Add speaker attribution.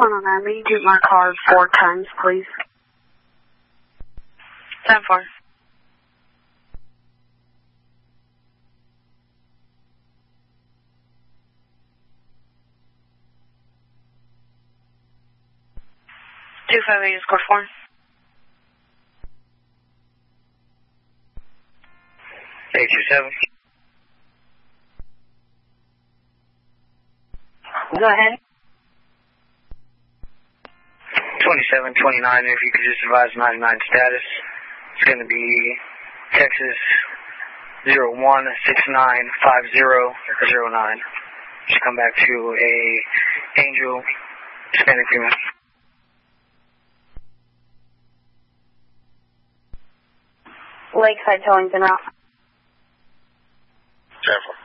Speaker 1: Hold on, I need to my card 4 times, please.
Speaker 2: 10-4. Two 5-8 score 4.
Speaker 3: Eight 2-7.
Speaker 1: Go ahead.
Speaker 3: 2729, if you could just advise 99 status. It's going to be Texas 01695009. Just come back to a Angel Hispanic female.
Speaker 1: Lakeside Towington route.
Speaker 3: 10-4.